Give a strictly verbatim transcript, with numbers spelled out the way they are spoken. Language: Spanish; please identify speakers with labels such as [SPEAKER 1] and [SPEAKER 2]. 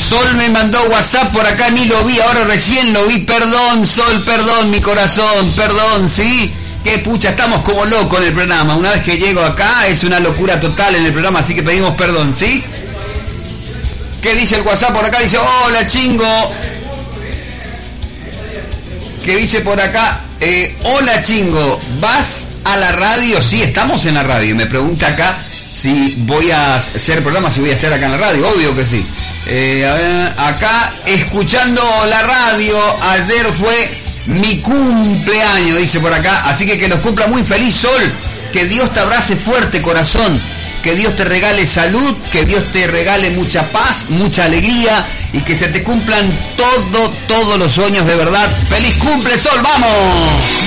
[SPEAKER 1] Sol me mandó WhatsApp por acá, ni lo vi, ahora recién lo vi. Perdón, Sol, perdón, mi corazón, perdón, ¿sí? Qué pucha, estamos como locos en el programa. Una vez que llego acá es una locura total en el programa, así que pedimos perdón, ¿sí? ¿Qué dice el WhatsApp por acá? Dice, hola, chingo. ¿Qué dice por acá? Eh, hola, chingo, ¿vas a la radio? Sí, estamos en la radio. Me pregunta acá si voy a hacer programa, si voy a estar acá en la radio. Obvio que sí. Eh, a ver, acá escuchando la radio. Ayer fue mi cumpleaños, dice por acá. Así que que nos cumpla muy feliz, Sol. Que Dios te abrace fuerte, corazón. Que Dios te regale salud, que Dios te regale mucha paz, mucha alegría y que se te cumplan todo, todos los sueños de verdad. ¡Feliz cumple, Sol! ¡Vamos!